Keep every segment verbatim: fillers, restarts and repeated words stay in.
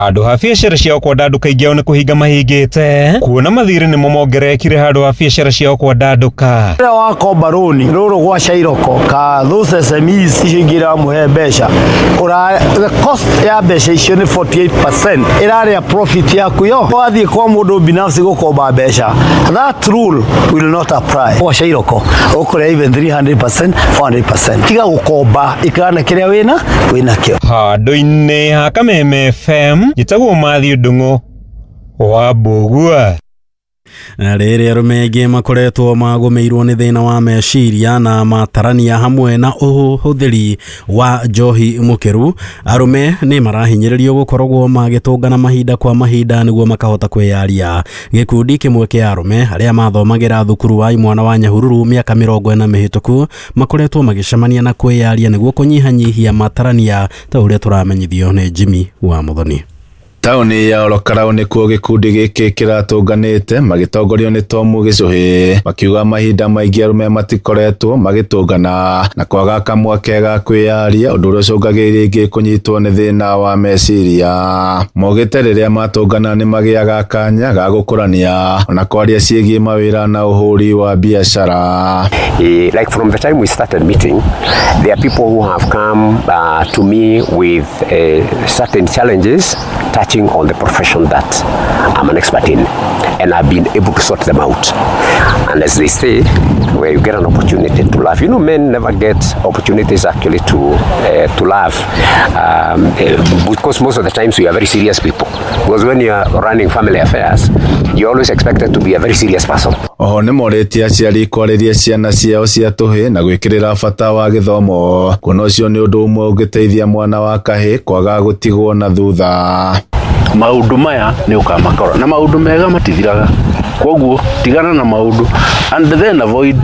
Andu ha biacara ciao kwa ndanduka ingĩao nĩ kũhinga mahingĩte kuona mathirĩ nĩ momongerekire handũ ha biacara ciao kwa ndanduka. Rĩrĩa wakomba rũni rũrũ gwa Shairoko ka those S M Es icio ingĩra muhe mbeca the cost ya mbeca icio nĩ forty-eight percent ĩrarĩa profit yaku yo. Wathiĩ kwa mũndũ binafsi gũkomba mbeca, that rule will not apply. Gwa Shairoko ũkũrĩa even three hundred percent four hundred percent tiga gũkomba ikana kĩrĩa wĩna wĩna kĩo. Handũ-inĩ ha Kameme F M Gitagwo Matthew Ndung'u wa Mbugua. Rĩrĩ arume aingĩ makoretwo magũmĩirwo nĩ thĩna wa meciria na matarania hamwe na ũhũthĩri wa njohi mũkĩru. Arume nĩ marahinyĩrĩrio gũkoragwo magĩtũngana mahinda kwa mahinda nĩguo makahota kwĩyaria. Gĩkundi kĩmwe kĩa arume arĩa mathomagĩra thukuru wa Imwana wa Nyahururu mĩaka mĩrongo ĩna mĩhĩtũku makoretwo magĩcemania na kwĩyaria nĩguo kũnyihanyihia matarania ta ũrĩa tũramenyithio nĩ Jimmy wa Muthoni. Tauni ya Olokarau nĩkuo gĩkundi gĩkĩ kĩratũnganĩte magĩtongorio nĩ Tomu Gĩcũhĩ makiuga mahinda maingĩ arume matikoretwo magĩtũngana na kwaga kamweke ga kwĩyaria ũndũ ũrĩa ũcũngagĩrĩria ingĩ kũnyitwo nĩ thĩna wa meciria. Mogĩte rĩrĩa matũngana nĩ magĩaga kanya ga gũkũrania na kwaria ciĩgiĩ mawĩra na ũhũri wa biacara. Like from the time we started meeting, there are people who have come uh, to me with uh, certain challenges touching on the profession that I'm an expert in, and I've been able to sort them out. And as they say, where you get an opportunity to laugh, you know, men never get opportunities actually to uh, to laugh, um, uh, because most of the times we are very serious people. Because when you are running family affairs, you're always expected to be a very serious person. Oho nĩ moretie aciari kwarĩria ciana ciao cia tũhĩ na gwĩkĩrĩra bata wa gĩthomo. Kuona ũcio nĩ ũndũ ũmwe ũngĩteithia mwana wa kahĩ kwaga gũtigwo na thutha. Maundu maya nĩ ũkamakora na maundu mega matithiraga, koguo tigana na maundu and then avoid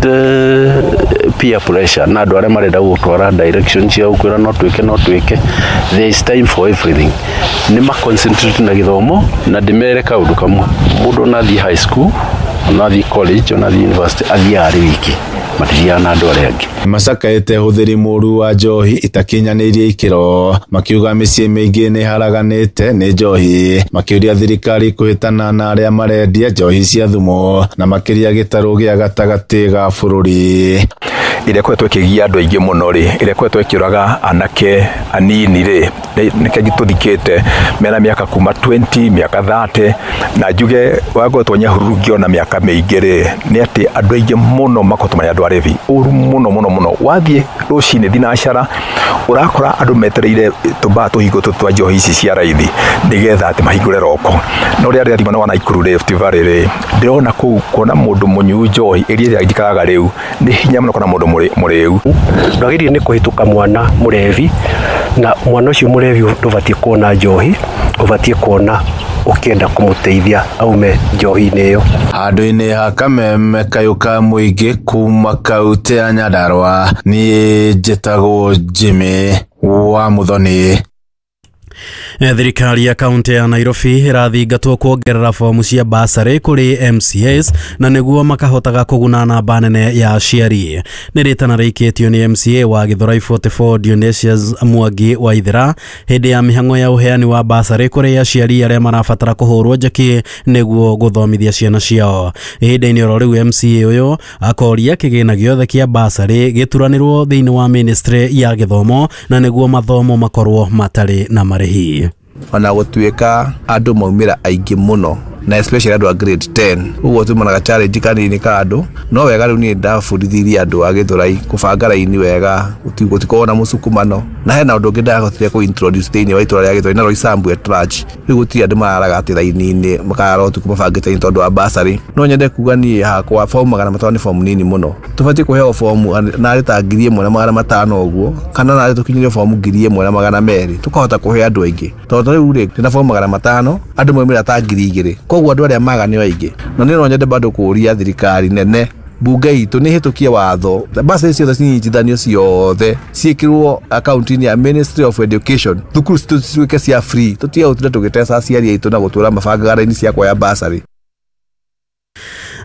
uh, peer pressure na andũ arĩa marenda gũtwara direction cia ũkwĩra no twĩke no twĩke. There is time for everything. Nĩ ma concentrate na gĩthomo na ndĩmere kaũndũ kamwe. Mũndũ ũnathiĩ high school, ũnathiĩ college, ũnathiĩ university athiĩ arĩ wiki matithia na andũ arĩa angĩ. Macakaĩte hũthĩri mũru wa njohi itakinyanĩirie ikĩro makiuga mĩciĩ mĩingĩ nĩ haraganĩte nĩ njohi, makĩũria thirikari kũhĩtana na arĩa marendia njohi cia thumu na makĩria gĩtarũ gĩa gatagatĩ ga bũrũri. Ĩrĩa koretwo ĩkĩgia andũ aingĩ mũno rĩ, ĩrĩa koretwo ĩkĩũraga anake anini rĩ, nĩkĩo tũthikĩte mena mĩaka kuma twenty mĩaka thirty na njuge wagoretwo Nyahururu ngĩona mĩaka mĩingĩ rĩ, nĩ atĩ andũ aingĩ mũno makoretwo marĩ andũ arevi ũru mũno mũno mũno. Wathiĩ rũcinĩ thinacara ũrakora andũ metereire tũmbaa tũhingo twa njohi ici cia raithi nĩgetha atĩ mahingũre roko. No rĩrĩa rĩathima na Naikuru Rift Valley rĩ, ndĩrona kũu kuona mũndũ mũnyu njohi ĩrĩa ĩjikaraga rĩu nĩ hinya mũno kuona mũndũ mũrĩu. Ndagĩrĩire nĩ kũhĩtũka mwana mũrevi na mwana ũcio mũrevi ndũbatiĩ kuona njohi, ũbatiĩ kuona ũkĩenda kũmũteithia aume njohi-inĩ ĩyo. Handũ-inĩ ha Kameme kayũka mũingĩ kuma kaũntĩ ya Nyandarua, niĩ njĩtagwo Jimmy wa Muthoni. Thirikari ya kaunti ya Nairobi ĩrathingatwo kuongerera fomu cia basarĩ kũrĩ M C As na nĩguo makahotaga kũguna namba nene ya aciari. Nĩ rĩtana rĩikĩtio nĩ M C A wa Gĩthurai forty-four Dionysius Mwangi wa Ithera hĩndĩ ya mĩhang'o ya ũheani wa basarĩ kũrĩ aciari arĩa marabatara kũhũrwo njeki nĩguo gũthomithia ciana ciao. Ihinda-inĩ oro rĩu M C A ũyũ akoria kĩgĩna gĩothe kĩa basarĩ gĩturanĩrwo thĩinĩ wa ministry ya gĩthomo na nĩguo mathomo makorwo matarĩ na marĩhi. Ona gũtuĩka andũ maumĩra aingĩ mũno na especially andũ a grade ten, ũguo tumanaga challenge kanini ka andũ, no wega rĩu niĩ ndabundithirie andũ a Gĩthurai kũbanga raini wega gũtikorwo na mũsukumano. Na hena ũndũ ũngĩ ndahotire kũ introduce thĩinĩ wa itũra rĩa Gĩthurai na Roysambu Trach, rĩu gũtirĩ andũ mararaga atĩ raini-inĩ makarora tu mabangĩte ni tondũ wa basarĩ. No nyende kuga niĩ hakwa fomu magana matano nĩ fomu nini mũno, tũbatiĩ kũheo fomu na arĩ ta ngiri ĩmwe na magana matano ũguo, kana na arĩ tũkinyĩre fomu ngiri ĩmwe na magana merĩ tũkahota kũhe andũ aingĩ. Tondũ rĩu rĩ ndĩna fomu magana matano andũ maumĩra ta ngiri igĩrĩ, koguo andũ arĩa maga nĩ aingĩ. Na nĩ no nyende bado kũria thirikari nene bunge itũ nĩ hĩtũkie watho basarĩ ciothe cinyitithanio ciothe ciĩkĩrwo akaunti-inĩ ya Ministry of Education, thukuru cituĩke cia free, tũtiga gũtinda tũgĩteca aciari aitũ na gũtũra mabangaga raini cia kuoya basarĩ.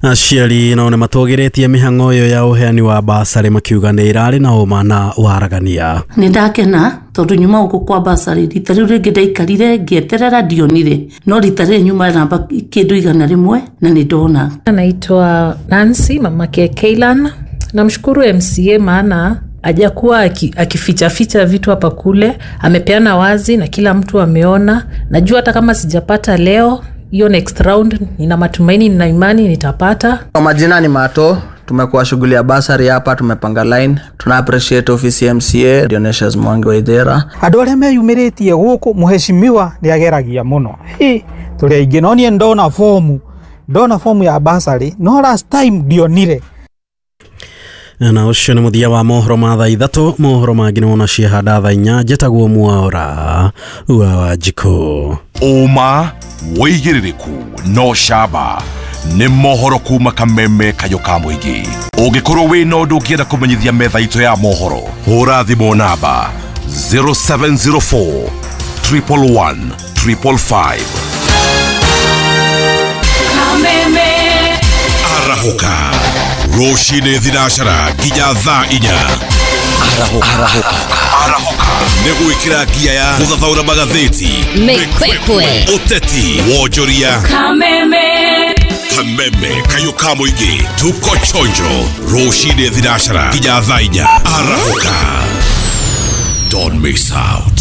Aciari nao nimatogeretie mihango yo ya uheani wa basari makiuga ni irari na uma na waragania. Ni ndakena tondu nyuma uko kwa basari rita riu ringi ndaikarire ngieterera ndionire no rita riu nyuma namba kindu igana rimwe na ni ndona. Anaitwa Nancy mama ke Kailan. Namshukuru M C A maana hajakuwa akificha ficha vitu hapa kule, amepeana wazi na kila mtu ameona. Najua hata kama sijapata leo, hiyo next round nina matumaini na imani nitapata. Kwa majina ni Mato, tumekuwa shughuli ya basari hapa, tumepanga line. Tuna appreciate office M C A Dionysius Mwangi wa Ithera. Andu aria meyumiritie guku muheshimiwa ni ageragia muno. Hi turi aingi no nie ndona form ndona form ya basari no last time dionire. Na ucio ni muthia wa mohoro ma thaa ithatu. Mohoro mangĩ nĩmona ciehanda thaa inya. Njĩtagwo Mwaura wa Wanjikũ. Uma wĩigĩrĩrĩku no camba nĩ mohoro kuma Kameme Kayũ ka Mũingĩ. Ũngĩkorwo wĩna ũndũ ũngĩenda kũmenyithia metha itũ ya mohoro, hũra thimũ namba zero seven zero four, one one one, five five five. Kameme Arahuka Roshine Thinacara nginya thaa inya. Arahuka Arahuka Arahuka Negwikira gia ya guthathaura magatheti Mekwekwe Uteti Wonjoria Kameme Kameme Kayũ ka Mũingĩ tuko chonjo. Roshine Thinacara nginya thaa inya. Arahuka, don't miss out.